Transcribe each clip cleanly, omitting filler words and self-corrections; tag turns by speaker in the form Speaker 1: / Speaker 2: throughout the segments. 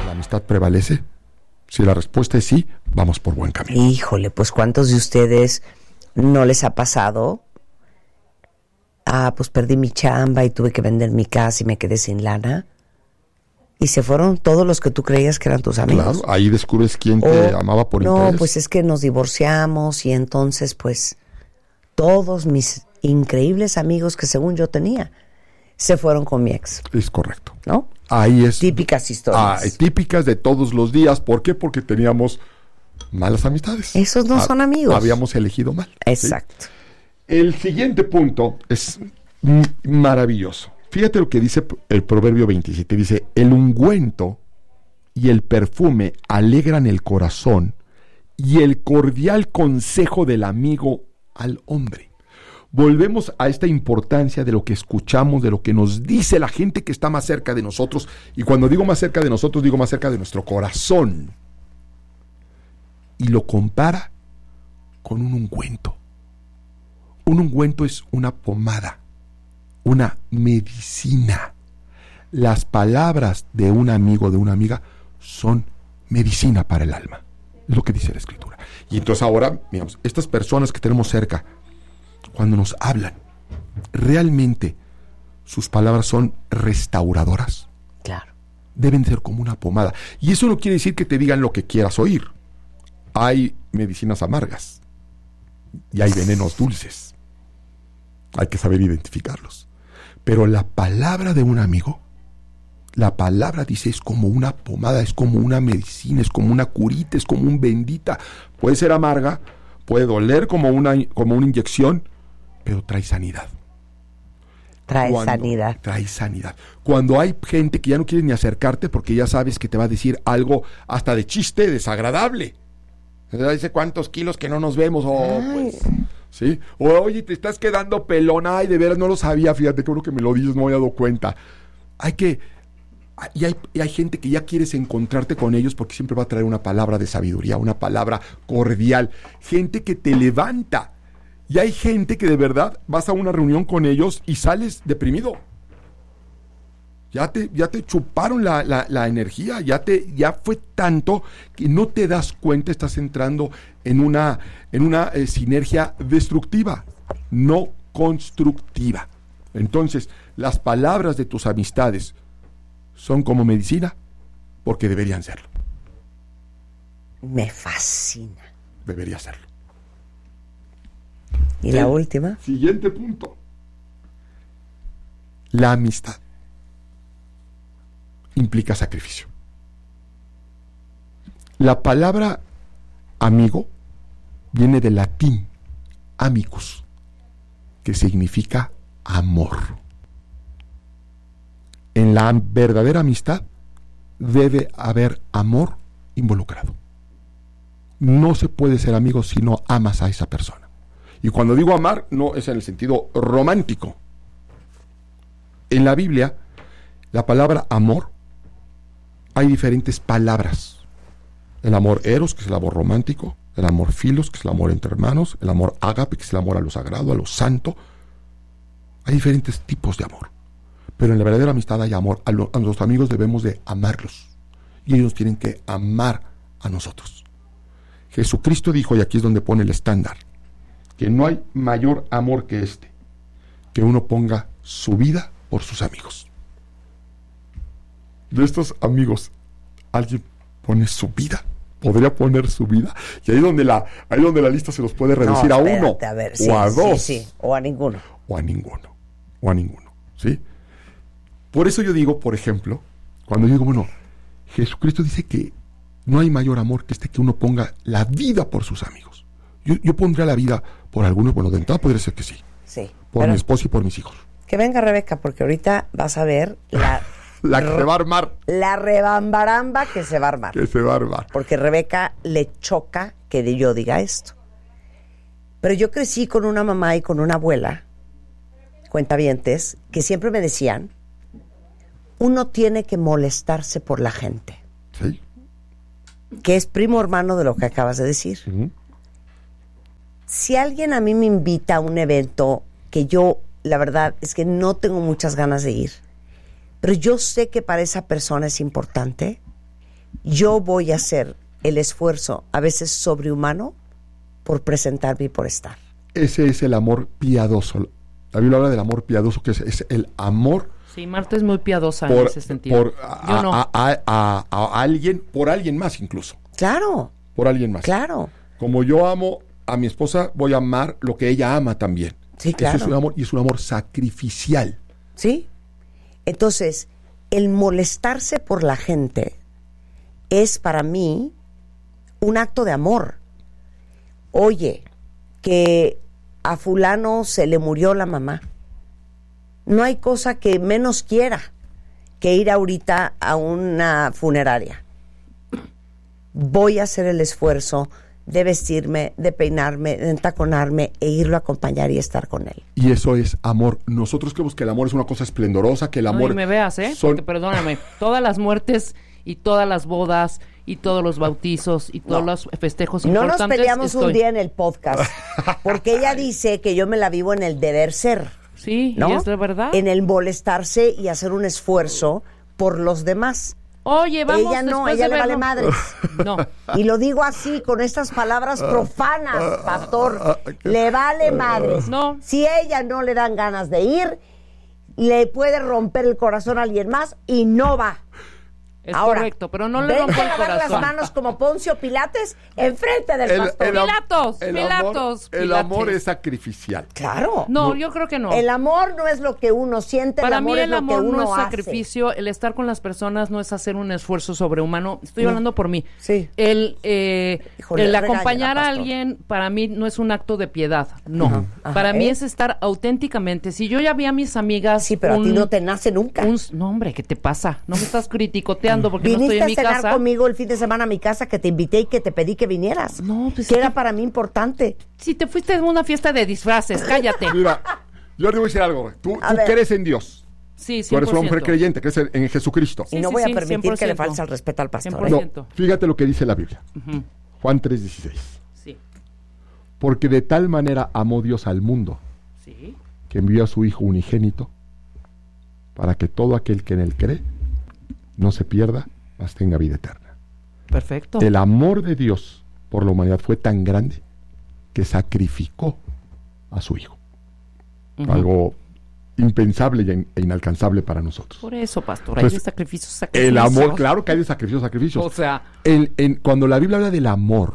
Speaker 1: ¿La amistad prevalece? Si la respuesta es sí, vamos por buen camino.
Speaker 2: Híjole, pues ¿cuántos de ustedes no les ha pasado? Pues perdí mi chamba y tuve que vender mi casa y me quedé sin lana. Y se fueron todos los que tú creías que eran tus amigos.
Speaker 1: Claro, ahí descubres quién te amaba por interés.
Speaker 2: No, pues es que nos divorciamos y entonces pues todos mis increíbles amigos que según yo tenía se fueron con mi ex.
Speaker 1: Es correcto.
Speaker 2: ¿No?
Speaker 1: Ahí es.
Speaker 2: Típicas historias.
Speaker 1: Típicas de todos los días. ¿Por qué? Porque teníamos malas amistades.
Speaker 2: Esos no son amigos.
Speaker 1: Habíamos elegido mal.
Speaker 2: Exacto.
Speaker 1: ¿Sí? El siguiente punto es maravilloso. Fíjate lo que dice el Proverbio 27. Dice, el ungüento y el perfume alegran el corazón y el cordial consejo del amigo al hombre. Volvemos a esta importancia de lo que escuchamos, de lo que nos dice la gente que está más cerca de nosotros. Y cuando digo más cerca de nosotros, digo más cerca de nuestro corazón. Y lo compara con un ungüento. Un ungüento es una pomada, una medicina. Las palabras de un amigo o de una amiga son medicina para el alma. Es lo que dice la Escritura. Y entonces ahora, digamos, estas personas que tenemos cerca, cuando nos hablan, realmente sus palabras son restauradoras.
Speaker 2: Claro.
Speaker 1: Deben ser como una pomada. Y eso no quiere decir que te digan lo que quieras oír. Hay medicinas amargas y hay venenos dulces. Hay que saber identificarlos. Pero la palabra de un amigo, la palabra, dice, es como una pomada, es como una medicina, es como una curita, es como un bendita. Puede ser amarga, puede doler como una inyección, pero trae sanidad. Trae sanidad. Cuando hay gente que ya no quiere ni acercarte porque ya sabes que te va a decir algo hasta de chiste desagradable. Dice, ¿cuántos kilos que no nos vemos? Pues... ¿sí? Oye, te estás quedando pelón. Ay, de veras no lo sabía, fíjate, creo que me lo dices, no me he dado cuenta. Hay gente que ya quieres encontrarte con ellos porque siempre va a traer una palabra de sabiduría, una palabra cordial, gente que te levanta. Y hay gente que de verdad vas a una reunión con ellos y sales deprimido. Ya te chuparon la energía, ya fue tanto que no te das cuenta, estás entrando en una sinergia destructiva, no constructiva. Entonces, las palabras de tus amistades son como medicina, porque deberían serlo.
Speaker 2: Me fascina.
Speaker 1: Debería serlo.
Speaker 2: ¿Y la última?
Speaker 1: Siguiente punto. La amistad implica sacrificio. La palabra amigo viene del latín amicus, que significa amor. En la verdadera amistad debe haber amor involucrado. No se puede ser amigo si no amas a esa persona. Y cuando digo amar, no es en el sentido romántico. En la Biblia, la palabra amor, hay diferentes palabras. El amor eros, que es el amor romántico, el amor filos, que es el amor entre hermanos, el amor ágape, que es el amor a lo sagrado, a lo santo. Hay diferentes tipos de amor. Pero en la verdadera amistad hay amor. A nuestros amigos debemos de amarlos. Y ellos tienen que amar a nosotros. Jesucristo dijo, y aquí es donde pone el estándar, que no hay mayor amor que este, que uno ponga su vida por sus amigos. De estos amigos, alguien pone su vida, podría poner su vida, y ahí es donde la lista se los puede reducir a uno,
Speaker 2: a ver,
Speaker 1: o a dos,
Speaker 2: sí, o a ninguno,
Speaker 1: ¿sí? Por eso yo digo, por ejemplo, cuando yo digo, bueno, Jesucristo dice que no hay mayor amor que este, que uno ponga la vida por sus amigos. Yo pondría la vida por algunos, bueno, de entrada podría ser que sí.
Speaker 2: Sí.
Speaker 1: Por mi esposa y por mis hijos.
Speaker 2: Que venga Rebeca, porque ahorita vas a ver
Speaker 1: la que se va a armar.
Speaker 2: La rebambaramba que se va a armar.
Speaker 1: Que se va a armar.
Speaker 2: Porque Rebeca le choca que yo diga esto. Pero yo crecí con una mamá y con una abuela, cuentavientes, que siempre me decían, uno tiene que molestarse por la gente.
Speaker 1: Sí.
Speaker 2: Que es primo hermano de lo que acabas de decir. Uh-huh. Si alguien a mí me invita a un evento que yo, la verdad, es que no tengo muchas ganas de ir, pero yo sé que para esa persona es importante, yo voy a hacer el esfuerzo, a veces sobrehumano, por presentarme y por estar.
Speaker 1: Ese es el amor piadoso. La Biblia habla del amor piadoso, que es el amor.
Speaker 3: Sí, Marta es muy piadosa en ese sentido.
Speaker 1: Yo no. A alguien, por alguien más incluso.
Speaker 2: Claro.
Speaker 1: Por alguien más.
Speaker 2: Claro.
Speaker 1: Como yo amo a mi esposa, voy a amar lo que ella ama también.
Speaker 2: Sí, claro.
Speaker 1: Eso es un amor, y es un amor sacrificial.
Speaker 2: ¿Sí? Entonces, el molestarse por la gente es para mí un acto de amor. Oye, que a fulano se le murió la mamá. No hay cosa que menos quiera que ir ahorita a una funeraria. Voy a hacer el esfuerzo de vestirme, de peinarme, de entaconarme e irlo a acompañar y estar con él.
Speaker 1: Y eso es amor. Nosotros creemos que el amor es una cosa esplendorosa, que el amor...
Speaker 3: No, y me veas, porque perdóname, todas las muertes y todas las bodas y todos los bautizos y todos los festejos importantes...
Speaker 2: No nos peleamos un día en el podcast, porque ella dice que yo me la vivo en el deber ser.
Speaker 3: Sí,
Speaker 2: ¿no?
Speaker 3: y es de verdad.
Speaker 2: En el molestarse y hacer un esfuerzo por los demás.
Speaker 3: Oye, vamos.
Speaker 2: Ella no, ella le vale madres.
Speaker 3: No.
Speaker 2: Y lo digo así, con estas palabras profanas, pastor. Le vale madres.
Speaker 3: No.
Speaker 2: Si ella no le dan ganas de ir, le puede romper el corazón a alguien más y no va.
Speaker 3: Es
Speaker 2: ahora,
Speaker 3: correcto, pero no le rompo el corazón.
Speaker 2: lavar las manos como Poncio Pilates enfrente del pastor.
Speaker 3: Pilatos.
Speaker 1: El amor es sacrificial.
Speaker 2: Claro.
Speaker 3: No, yo creo que no.
Speaker 2: El amor no es lo que uno siente,
Speaker 3: Para mí el amor no es
Speaker 2: hace.
Speaker 3: sacrificio, el estar con las personas no es hacer un esfuerzo sobrehumano. Estoy hablando por mí.
Speaker 2: Sí.
Speaker 3: Híjole, el acompañar a alguien para mí no es un acto de piedad, no.
Speaker 2: Ajá,
Speaker 3: para mí es estar auténticamente. Si yo ya vi a mis amigas...
Speaker 2: Sí, pero a ti no te nace nunca.
Speaker 3: No, hombre, ¿qué te pasa? No me estás criticoteando porque no
Speaker 2: Viniste
Speaker 3: estoy en mi casa.
Speaker 2: a cenar conmigo el fin de semana a mi casa, que te invité y que te pedí que vinieras.
Speaker 3: No, pues
Speaker 2: que era para mí importante.
Speaker 3: Si te fuiste a una fiesta de disfraces, cállate.
Speaker 1: Mira, yo te voy a decir algo. Tú crees en Dios.
Speaker 3: Sí, 100%.
Speaker 1: Tú eres una mujer creyente, crees en Jesucristo.
Speaker 2: Y no voy a permitir
Speaker 3: 100%.
Speaker 2: que le falte el respeto al pastor.
Speaker 3: 100%.
Speaker 1: No, fíjate lo que dice la Biblia. Juan 3:16.
Speaker 3: Sí.
Speaker 1: Porque de tal manera amó Dios al mundo,
Speaker 3: Sí.
Speaker 1: que envió a su Hijo unigénito, para que todo aquel que en él cree no se pierda, mas tenga vida eterna.
Speaker 3: Perfecto.
Speaker 1: El amor de Dios por la humanidad fue tan grande que sacrificó a su Hijo. Algo impensable e inalcanzable para nosotros.
Speaker 3: Por eso, pastor,
Speaker 1: Pues,
Speaker 3: hay de sacrificios.
Speaker 1: El amor, claro que hay de sacrificios.
Speaker 3: O sea,
Speaker 1: Cuando la Biblia habla del amor,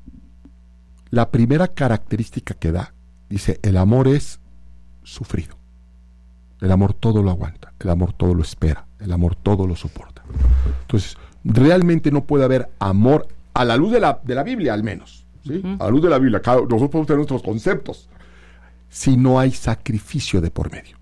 Speaker 1: la primera característica que da, dice, el amor es sufrido. El amor todo lo aguanta, el amor todo lo espera, el amor todo lo soporta. Entonces, realmente no puede haber amor a la luz de la Biblia, al menos. ¿Sí? A la luz de la Biblia, nosotros podemos tener nuestros conceptos, si no hay sacrificio de por medio.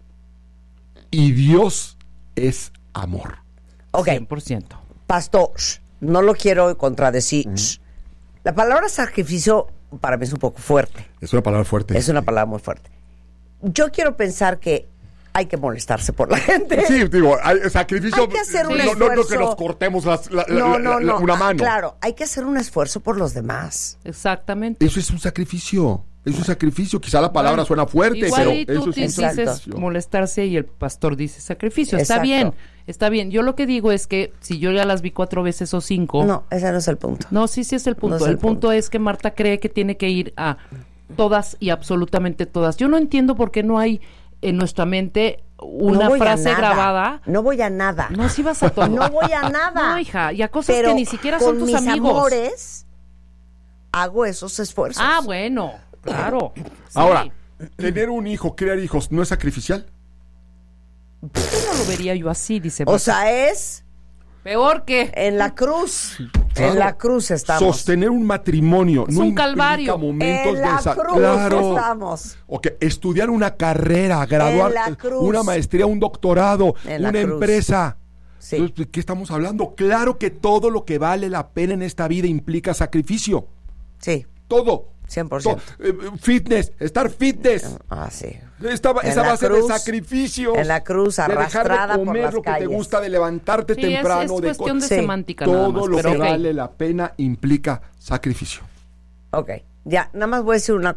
Speaker 1: Y Dios es amor.
Speaker 2: Ok,
Speaker 3: 100%.
Speaker 2: pastor, no lo quiero contradecir. La palabra sacrificio para mí es un poco fuerte.
Speaker 1: Es una palabra fuerte.
Speaker 2: Es una palabra muy fuerte. Yo quiero pensar que hay que molestarse por la gente.
Speaker 1: Sí, digo, hay sacrificio.
Speaker 2: Hay que hacer un
Speaker 1: no
Speaker 2: esfuerzo.
Speaker 1: que nos cortemos
Speaker 2: No.
Speaker 1: una mano.
Speaker 2: Claro, hay que hacer un esfuerzo por los demás.
Speaker 3: Exactamente.
Speaker 1: Eso es un sacrificio. Es un sacrificio. Quizá la palabra suena fuerte,
Speaker 3: Igual
Speaker 1: pero
Speaker 3: y tú
Speaker 1: eso es un
Speaker 3: dices
Speaker 1: sacrificio.
Speaker 3: molestarse y el pastor dice sacrificio.
Speaker 2: Exacto.
Speaker 3: Está bien. Yo lo que digo es que si yo ya las vi 4 veces o 5...
Speaker 2: No, ese no es el punto.
Speaker 3: No, sí es el punto.
Speaker 2: No es el
Speaker 3: el punto es que Marta cree que tiene que ir a todas y absolutamente todas. Yo no entiendo por qué no hay en nuestra mente una frase grabada.
Speaker 2: No voy a nada.
Speaker 3: No, si vas a todo.
Speaker 2: No voy a nada.
Speaker 3: No, hija, y a cosas
Speaker 2: Pero
Speaker 3: que ni siquiera son tus
Speaker 2: mis
Speaker 3: amigos.
Speaker 2: amores hago esos esfuerzos.
Speaker 3: Ah, bueno, claro. Sí.
Speaker 1: Ahora, tener un hijo, criar hijos, ¿no es sacrificial?
Speaker 3: ¿Por qué no lo vería yo así? Dice
Speaker 2: O
Speaker 3: Marta.
Speaker 2: sea, es
Speaker 3: Peor que...
Speaker 2: en la cruz.
Speaker 1: Claro.
Speaker 2: En la cruz estamos.
Speaker 1: Sostener un matrimonio
Speaker 3: Es
Speaker 1: no
Speaker 3: un
Speaker 1: implica
Speaker 3: calvario.
Speaker 1: momentos
Speaker 2: En la
Speaker 1: de
Speaker 2: cruz
Speaker 1: claro.
Speaker 2: estamos.
Speaker 1: Ok, estudiar una carrera, graduar
Speaker 2: En la cruz.
Speaker 1: una maestría, un doctorado,
Speaker 2: En la
Speaker 1: una
Speaker 2: cruz.
Speaker 1: empresa.
Speaker 2: Sí.
Speaker 1: Entonces, ¿de qué estamos hablando? Claro que todo lo que vale la pena en esta vida implica sacrificio.
Speaker 2: Sí,
Speaker 1: Todo.
Speaker 2: 100%.
Speaker 1: Fitness, estar fitness.
Speaker 2: Ah, sí.
Speaker 1: Esa
Speaker 2: la
Speaker 1: base
Speaker 2: cruz,
Speaker 1: de sacrificios.
Speaker 2: en la cruz,
Speaker 1: de dejar
Speaker 2: arrastrada
Speaker 1: de
Speaker 2: por
Speaker 1: comer
Speaker 2: las
Speaker 1: lo que te
Speaker 2: calles.
Speaker 1: gusta, de levantarte
Speaker 3: Sí,
Speaker 1: temprano.
Speaker 3: es cuestión de
Speaker 2: Sí.
Speaker 3: semántica nada
Speaker 1: Todo
Speaker 3: más,
Speaker 1: lo
Speaker 3: pero
Speaker 1: que
Speaker 3: ok.
Speaker 1: vale la pena implica sacrificio.
Speaker 2: Ok, ya, nada más voy a decir una